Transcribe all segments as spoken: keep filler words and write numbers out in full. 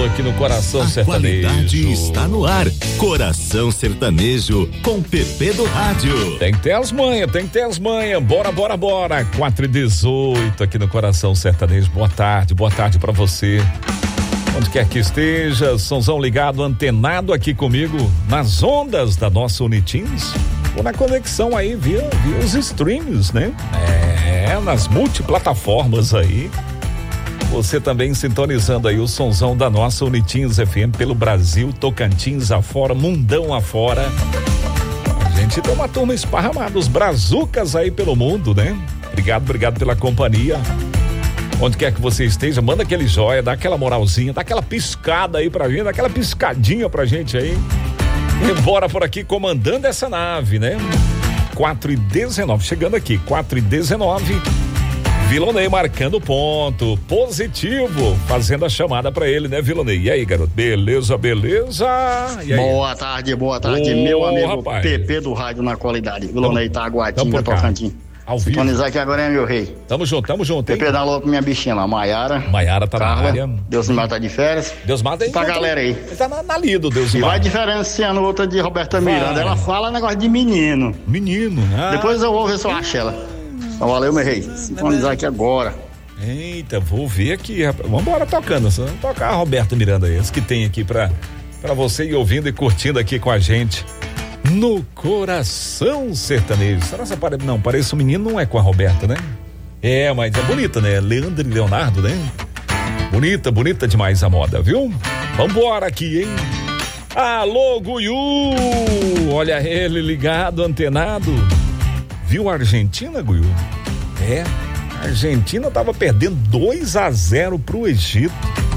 embalo aqui no Coração A Sertanejo. Qualidade está no ar. Coração Sertanejo com Pepe do Rádio. Tem que ter as manhas, tem que ter as manhas. Bora, bora, bora. quatro e dezoito aqui no Coração Sertanejo. Boa tarde, boa tarde pra você. Onde quer que esteja, somzão ligado, antenado aqui comigo nas ondas da nossa Unitins ou na conexão aí via, via os streams, né? É, nas multiplataformas aí. Você também sintonizando aí o somzão da nossa Unitins F M pelo Brasil, Tocantins afora, mundão afora. A gente tem uma turma esparramada, os brazucas aí pelo mundo, né? Obrigado, obrigado pela companhia. Onde quer que você esteja, manda aquele joia, dá aquela moralzinha, dá aquela piscada aí pra gente, dá aquela piscadinha pra gente aí. E bora por aqui comandando essa nave, né? quatro e dezenove, chegando aqui, quatro e dezenove. Vilonei marcando ponto, positivo, fazendo a chamada pra ele, né, Vilonei? E aí, garoto? Beleza, beleza? E aí? Boa tarde, boa tarde, Ô, meu amigo rapaz. Pepe do Rádio na Qualidade. Vilonei tá Taguatinga, Tocantins. Ao vivo. Sintonizar aqui agora, é meu rei. Tamo junto, tamo junto, hein? Pepe dá louco minha bichinha lá, Maiara. Maiara tá Carla, na área. Deus me mata de férias. Deus mata aí. Pra galera aí. Ele tá na, na lido, Deus E me vai mata. diferenciando outra de Roberta Vai. Miranda. Ela fala negócio de menino. Menino, ah. Depois eu vou ver se eu acho ela. Então, valeu, meu rei. Sintonizar aqui agora. Eita, vou ver aqui, rapaz. Vambora tocando, só tocar a Roberta Miranda aí, esse que tem aqui pra, pra você ir ouvindo e curtindo aqui com a gente no Coração Sertanejo. Será que pare... Não, parece um menino, não é com a Roberta, né? É, mas é bonita, né? Leandro e Leonardo, né? Bonita, bonita demais a moda, viu? Vambora aqui, hein? Alô, Guiú! Olha ele ligado, antenado. Viu a Argentina, Guiú? É. A Argentina estava perdendo dois a zero pro Egito.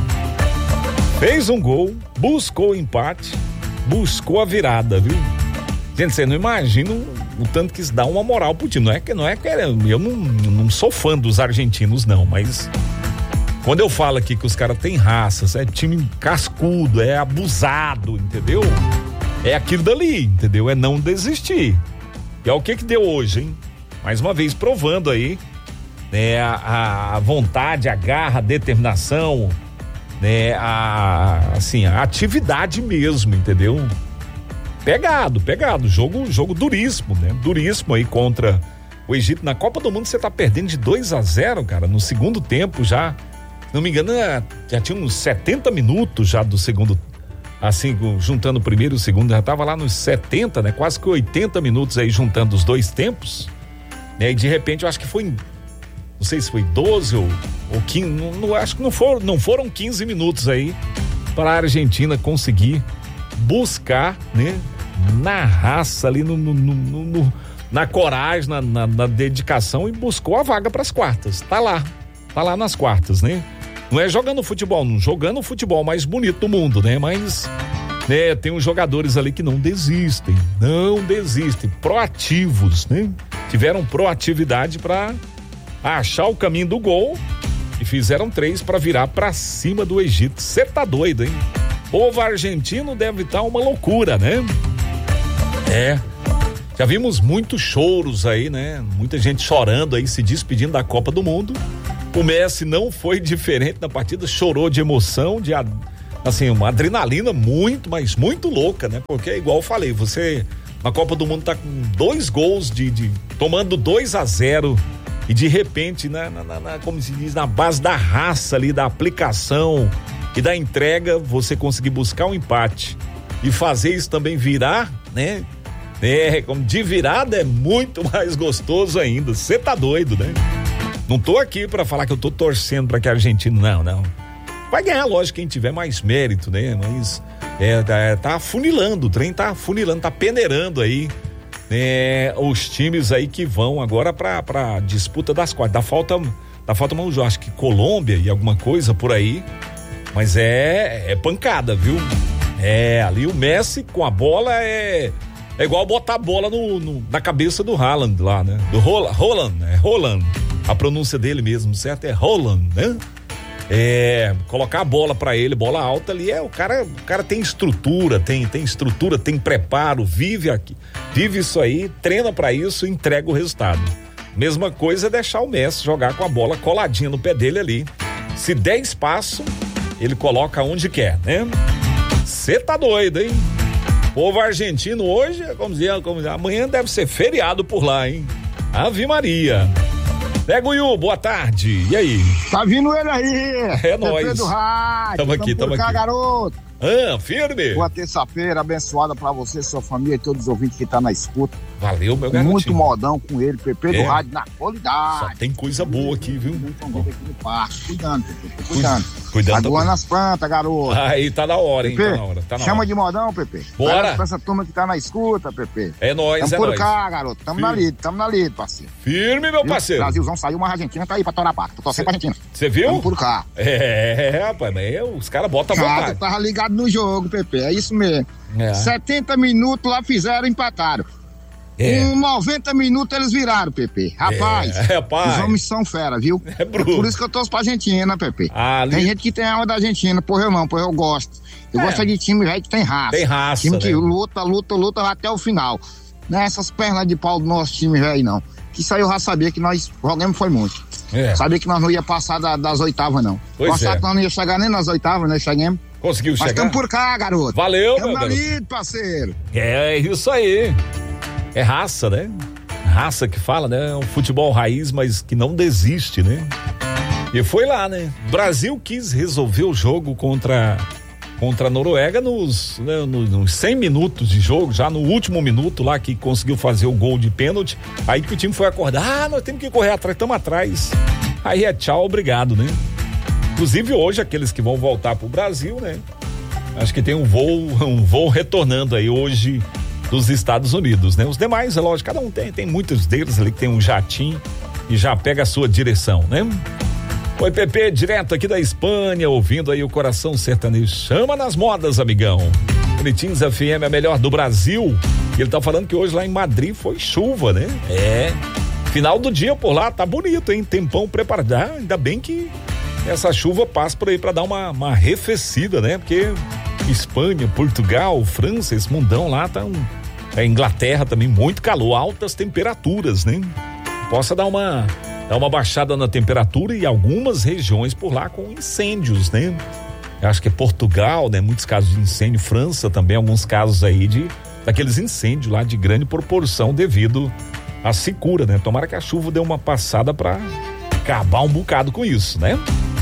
Fez um gol, buscou o empate, buscou a virada, viu? Gente, você não imagina o, o tanto que isso dá uma moral pro time. Não é que não é que eu não, não sou fã dos argentinos, não, mas quando eu falo aqui que os caras têm raças, é time cascudo, é abusado, entendeu? É aquilo dali, entendeu? É não desistir. E é o que que deu hoje, hein? Mais uma vez provando aí, né, a, a vontade, a garra, a determinação, né, a, assim, a atividade mesmo, entendeu? Pegado, pegado, jogo, jogo duríssimo, né? Duríssimo aí contra o Egito. Na Copa do Mundo você tá perdendo de dois a zero, cara, no segundo tempo já, se não me engano, já tinha uns setenta minutos já do segundo, assim, juntando o primeiro e o segundo, já tava lá nos setenta, né? Quase que oitenta minutos aí juntando os dois tempos, né? E de repente eu acho que foi, não sei se foi doze ou, ou quinze, não, não, acho que não foram, não foram quinze minutos aí para a Argentina conseguir buscar, né? Na raça ali, no, no, no, no na coragem, na, na, na dedicação, e buscou a vaga para as quartas. Tá lá, tá lá nas quartas, né? Não é jogando futebol, não jogando o futebol mais bonito do mundo, né? Mas, né, tem uns jogadores ali que não desistem, não desistem, proativos, né? Tiveram proatividade para achar o caminho do gol e fizeram três para virar para cima do Egito. Você tá doido, hein? O povo argentino deve estar uma loucura, né? É. Já vimos muitos choros aí, né? Muita gente chorando aí, se despedindo da Copa do Mundo. O Messi não foi diferente na partida, chorou de emoção, de assim, uma adrenalina muito, mas muito louca, né? Porque é igual eu falei, você na Copa do Mundo tá com dois gols de, de tomando dois a zero e de repente, na, na, na, como se diz, na base da raça ali, da aplicação e da entrega, você conseguir buscar um empate e fazer isso também virar, né? É, como de virada é muito mais gostoso ainda. Você tá doido, né? Não tô aqui pra falar que eu tô torcendo pra que a Argentina, não, não. Vai ganhar, lógico, quem tiver mais mérito, né? Mas é, tá, tá afunilando, o trem tá afunilando, tá peneirando aí, né? Os times aí que vão agora pra, pra disputa das quartas. Dá falta, dá falta, eu acho que Colômbia e alguma coisa por aí, mas é, é pancada, viu? É, ali o Messi com a bola é... É igual botar a bola no, no, na cabeça do Haaland lá, né? Do Roland, é Roland. A pronúncia dele mesmo, certo? É Roland, né? É, colocar a bola pra ele, bola alta ali, é, o cara, o cara tem estrutura, tem, tem estrutura, tem preparo, vive aqui, vive isso aí, treina pra isso e entrega o resultado. Mesma coisa é deixar o Messi jogar com a bola coladinha no pé dele ali. Se der espaço, ele coloca onde quer, né? Você tá doido, hein? Povo argentino hoje, como dizia, como dizia, amanhã deve ser feriado por lá, hein? Ave Maria. Pega o Yu, boa tarde. E aí? Tá vindo ele aí. É nóis. Pedro Rádio. Tamo aqui, tamo cá, aqui. garoto. Ah, firme. Boa terça-feira, abençoada pra você, sua família e todos os ouvintes que tá na escuta. Valeu, meu garotinho. Muito modão com ele, Pepe do É. Rádio na qualidade. Só tem coisa boa aqui, viu? Muito bom aqui no parque. Cuidando, Pepe, cuidando. Cuidando. Aguando as plantas, garoto. Aí tá na hora, hein? Pepe, Tá na hora, tá na chama hora. de modão, Pepe. Bora. Vai pra essa turma que tá na escuta, Pepe. É nóis, Tamo é por nóis. cá, garoto. Tamo na Firme. lida, tamo na lida, parceiro. Firme, meu Viu? parceiro. Brasilzão saiu, mas a Argentina tá aí pra Torapá. Tô torcendo pra Argentina. Você viu? Tamo por cá. É, rapaz, mas é, os caras botam a Cara, vontade. eu tava ligado no jogo, Pepe. É isso mesmo. É. setenta minutos lá fizeram, empataram. É. Com noventa minutos eles viraram, Pepe. Rapaz, É, rapaz. os homens são fera, viu? É bruto. Por isso que eu torço pra Argentina, Pepe. Ah, ali- Tem gente que tem alma da Argentina, porra eu não, porra eu gosto. Eu É. gosto de time velho que tem raça. Tem raça, Time que né? luta, luta, luta até o final. Não é essas pernas de pau do nosso time velho, não. Que isso aí eu já sabia que nós jogamos foi muito. É. Sabia que nós não ia passar da- das oitavas, não. Pois Nós é. que nós não ia chegar nem nas oitavas, nós chegamos. Conseguiu Mas chegar? estamos por cá, garoto. Valeu, Tamo meu na garoto. lida, parceiro. É isso aí. É raça, né? Raça que fala, né? É um futebol raiz, mas que não desiste, né? E foi lá, né? Brasil quis resolver o jogo contra contra a Noruega nos, né, nos, nos cem minutos de jogo, já no último minuto lá que conseguiu fazer o gol de pênalti. Aí que o time foi acordar, ah, nós temos que correr atrás, estamos atrás. Aí é tchau, obrigado, né? Inclusive hoje aqueles que vão voltar pro Brasil, né? Acho que tem um voo, um voo retornando aí hoje dos Estados Unidos, né? Os demais, é lógico, cada um tem, tem muitos deles ali que tem um jatinho e já pega a sua direção, né? Oi, Pepe, direto aqui da Espanha, ouvindo aí o Coração Sertanejo. Chama nas modas, amigão. Bonitinhos F M, a melhor do Brasil. E ele tá falando que hoje lá em Madrid foi chuva, né? É. Final do dia por lá, tá bonito, hein? Tempão preparado. Ah, ainda bem que essa chuva passa por aí pra dar uma, uma arrefecida, né? Porque Espanha, Portugal, França, esse mundão lá tá um, é, Inglaterra também, muito calor, altas temperaturas, né? Possa dar uma, dar uma baixada na temperatura e algumas regiões por lá com incêndios, né? Eu acho que é Portugal, né? Muitos casos de incêndio, França também, alguns casos aí de daqueles incêndios lá de grande proporção devido à secura, né? Tomara que a chuva dê uma passada pra acabar um bocado com isso, né?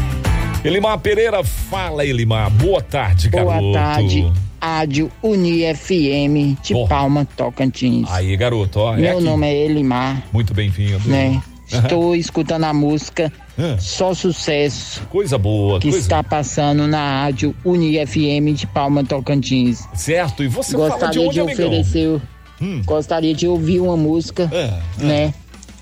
Elimar Pereira, fala Elimar, boa tarde, Boa garoto. tarde, Rádio Uni F M de Oh. Palma, Tocantins. Aí, garoto, ó. Meu é aqui. nome é Elimar, Muito bem-vindo. né? Estou escutando a música Ah, Só Sucesso coisa boa, que coisa está passando na Rádio Uni F M de Palma, Tocantins. certo. E você fala de Gostaria onde, de amigão? oferecer, Hum. gostaria de ouvir uma música, Ah, ah. né?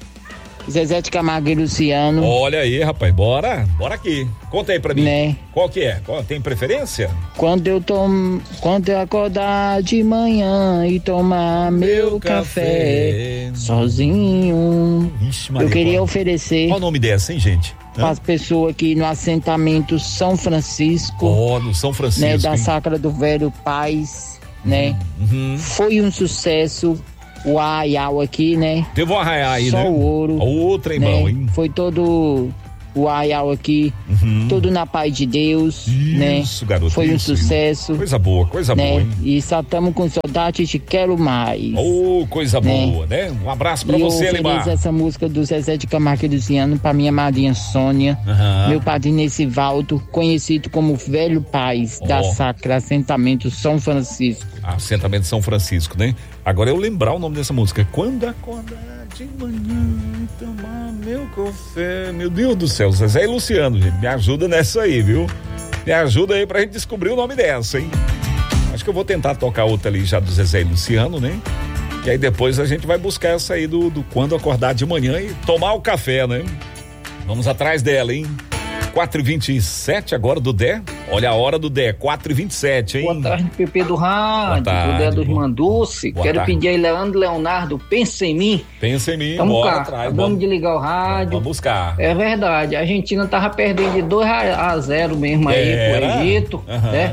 Zezé de Camargo e Luciano, Olha aí, rapaz, bora, bora aqui. Conta aí pra mim. né? Qual que é? Qual, tem preferência? Quando eu tomo, quando eu acordar de manhã e tomar meu, Meu café, café. sozinho. Ixi, Maria, Eu queria qual, oferecer qual o nome dessa, hein, gente? para as pessoas aqui no assentamento São Francisco, Ó, no São Francisco. né, da hein? Sacra do Velho Paz, né? Uhum. Foi um sucesso o arraial aqui, né? Teve um arraial aí, Só né? o ouro, Outra, hein, né? bom, hein? Foi todo o arraial aqui, Uhum. tudo na paz de Deus, né? Isso, garoto. Foi um isso, isso. sucesso, Coisa boa, coisa né? boa, hein? E só estamos com saudade de Quero Mais. Ô, coisa Né? boa, né? Um abraço pra E eu você, ofereço Limar. essa música do Zezé de Camargo e Luciano pra minha madrinha Sônia, Aham. meu padrinho Nessivaldo, conhecido como Velho Paz, Ó. da Sacra Assentamento São Francisco. Assentamento São Francisco, né? Agora eu lembrar o nome dessa música. Quando acordar de manhã e tomar meu café. Meu Deus do céu, Zezé e Luciano, gente. Me ajuda nessa aí, viu? Me ajuda aí pra gente descobrir o nome dessa, hein? Acho que eu vou tentar tocar outra ali já do Zezé e Luciano, né? E aí depois a gente vai buscar essa aí do, do Quando Acordar de Manhã e tomar o café, né? Vamos atrás dela, hein? quatro e vinte e sete agora do Dé. Olha a hora do Dé, quatro e vinte e sete, hein? Boa tarde, Pepe do Rádio, Boa tarde, do Dé dos boa- Manduce. boa Quero tarde. pedir aí, Leandro Leonardo, pensa em mim. Pensa em mim, Vamos bora cá, atrás. acabamos Vamos, de ligar o rádio. vamos buscar. É verdade, a Argentina tava perdendo de dois a zero mesmo aí Era? pro Egito, Aham. né?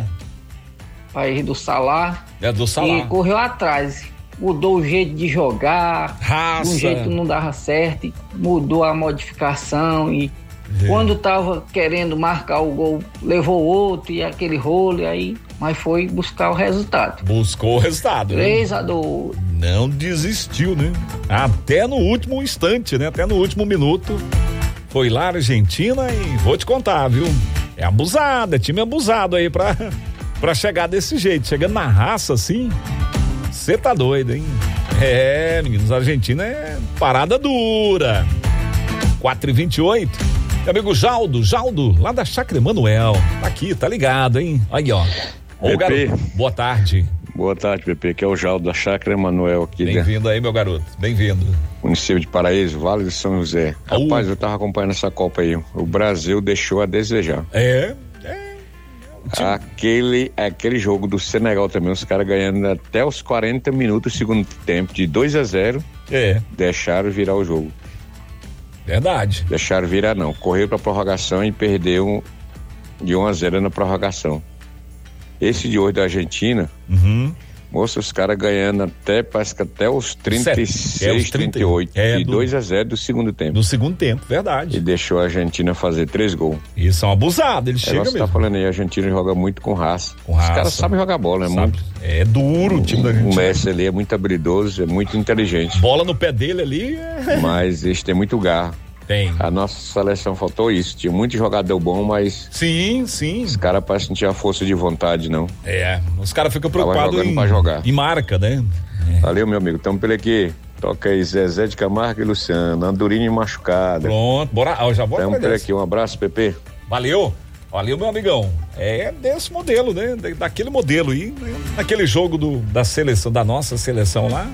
País do Salah. É do E Salah. correu atrás. Mudou o jeito de jogar. Raça. De um jeito não dava certo. e Mudou a modificação e É. Quando tava querendo marcar o gol, levou outro e aquele rolo aí, mas foi buscar o resultado. Buscou o resultado. três a dois. Não desistiu, né? Até no último instante, né? Até no último minuto. Foi lá a Argentina e vou te contar, viu? É abusado, é time abusado aí pra, pra chegar desse jeito. Chegando na raça assim, você tá doido, hein? É, meninos, a Argentina é parada dura. quatro e vinte e oito. Meu amigo Jaldo, Jaldo, lá da Chácara Emanuel. Tá aqui, tá ligado, hein? Aí, ó. Ô, garoto, boa tarde. Boa tarde, Pepe, que é o Jaldo da Chácara Emanuel aqui. Bem-vindo, né? Aí, meu garoto, bem-vindo. Município de Paraíso, Vale de São José. Uh. Rapaz, eu tava acompanhando essa Copa aí. O Brasil deixou a desejar. É, é. Aquele, aquele jogo do Senegal também, os caras ganhando até os quarenta minutos do segundo tempo, de dois a zero. É. Deixaram virar o jogo. Verdade. Deixaram virar não, correu pra prorrogação e perdeu de um a zero na prorrogação. Esse de hoje da Argentina, uhum. Moça, os caras ganhando até, parece que até os trinta e seis, é, os trinta e oito, é, de do, dois a zero do segundo tempo. Do segundo tempo, verdade. E deixou a Argentina fazer três gols. E são abusados, eles é, chegam mesmo. Você tá falando aí, a Argentina joga muito com raça. Com raça. Os caras sabem jogar bola, é Sabe. muito... É duro o time da Argentina. O Messi ali é muito habilidoso, é muito inteligente. Bola no pé dele ali... É... Mas eles têm muito garra. Tem. A nossa seleção faltou isso. Tinha muito jogador bom, mas... Sim, sim. Os caras parecem que não tinham força de vontade, não. É, os caras ficam preocupados em, pra jogar. em marca, né? É. Valeu, meu amigo. Tamo por aqui. Toca aí Zezé de Camargo e Luciano. Andorinha machucada. Pronto, bora. Eu já vou Tamo por aqui. Um abraço, Pepe. Valeu. Valeu, meu amigão. É desse modelo, né? Daquele modelo aí. Naquele jogo do, da seleção, da nossa seleção lá.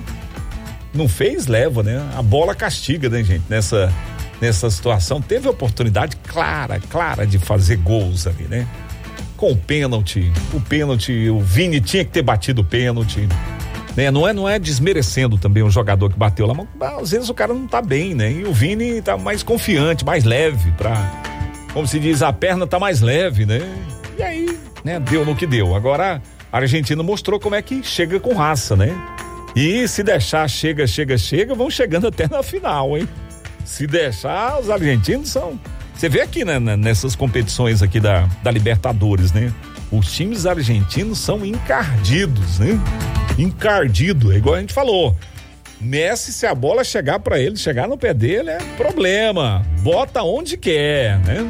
Não fez, leva, né? A bola castiga, né, gente? Nessa... Nessa situação, teve oportunidade clara, clara de fazer gols ali, né? Com o pênalti, o pênalti, o Vini tinha que ter batido o pênalti, né? Não é, não é desmerecendo também o jogador que bateu lá, mas às vezes o cara não tá bem, né? E o Vini tá mais confiante, mais leve pra, como se diz, a perna tá mais leve, né? E aí, né? Deu no que deu. Agora a Argentina mostrou como é que chega com raça, né? E se deixar, chega, chega, chega, vão chegando até na final, hein? Se deixar, os argentinos são... Você vê aqui, né, nessas competições aqui da, da Libertadores, né? Os times argentinos são encardidos, né? Encardido, é igual a gente falou. Messi, se a bola chegar pra ele, chegar no pé dele, é problema. Bota onde quer, né?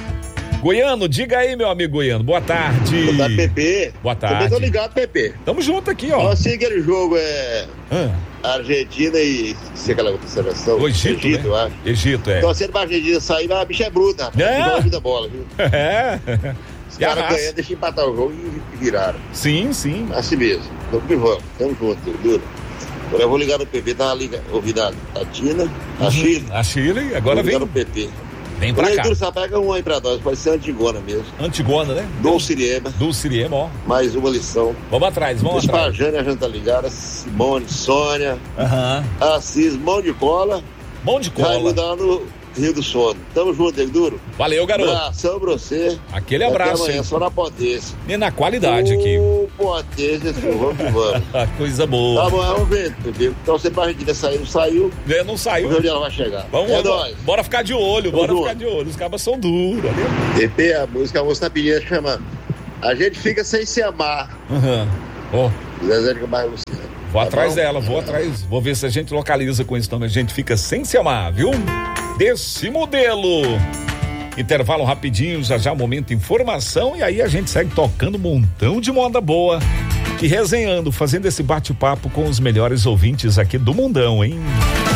Goiano, diga aí, meu amigo Goiano. Boa tarde. Boa tarde, Pepe. Boa tarde. Também tô ligado, Pepe. Tamo junto aqui, ó. Nossa, aquele jogo é... Ah. Argentina e... Se aquela outra seleção. O Egito, Egito, né? eu acho. Egito, é. Torcendo pra Argentina sair, mas a bicha é bruta. É. Não da bola, viu? É. Os caras ganhando, deixa empatar o jogo e viraram. Sim, sim. Assim mesmo. Tamo que vamos. Tamo junto, duro. Agora eu vou ligar no P P, tá liga, ouvindo a, a Tina, a uhum. Chile. A Chile, agora vem. no P P. Vem pra cá. Duro, só pega um aí pra nós, pode ser Antigona mesmo. Antigona, né? Dulciriema. Dulciriema, ó. Mais uma lição. Vamos atrás, vamos Deixa atrás. Pra Jânia, a gente tá ligada, Simone, Sônia, uhum. Assis, mão de cola. Mão de cola. Vai mudar no Rio do Sono. Tamo junto, Nego Duro. Valeu, garoto. Abração pra você. Aquele abraço. Até amanhã, só na potência. E na qualidade aqui. Ô, potência, vamos que vamos. Coisa boa. Tá bom, vamos ver, Pepe. Então você pra Argentina sair, não saiu. É, não saiu. Onde ela vai chegar. Vamos, é vamos. Nóis. Bora ficar de olho, Vamos bora junto. ficar de olho. Os cabas são duros, viu? Pepe, a música, a moça tá pedindo, chama A Gente Fica Sem Se Amar. Aham. Ó. Zezé de Camargo Luciano. Vou Tá atrás bom? dela, vou atrás. Vou ver se a gente localiza com isso também. A gente fica sem se amar, viu? Desse modelo. Intervalo rapidinho, já já momento de informação e aí a gente segue tocando um montão de moda boa e resenhando, fazendo esse bate-papo com os melhores ouvintes aqui do mundão, hein?